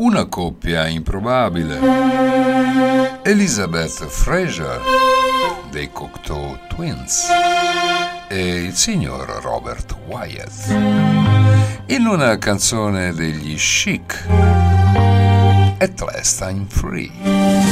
una coppia improbabile, Elizabeth Fraser dei Cocteau Twins e il signor Robert Wyatt in una canzone degli Chic, At Last I'm Free.